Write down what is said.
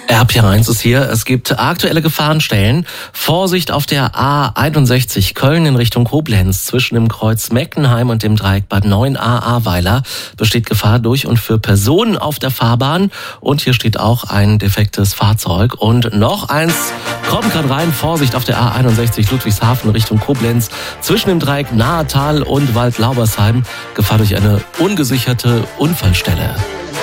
RPR1 ist hier. Es gibt aktuelle Gefahrenstellen. Vorsicht auf der A61 Köln in Richtung Koblenz. Zwischen dem Kreuz Meckenheim und dem Dreieck Bad 9a-Ahrweiler besteht Gefahr durch und für Personen auf der Fahrbahn. Und hier steht auch ein defektes Fahrzeug. Und noch eins kommt gerade rein. Vorsicht auf der A61 Ludwigshafen Richtung Koblenz. Zwischen dem Dreieck Nahetal und Waldlaubersheim. Gefahr durch eine ungesicherte Unfallstelle.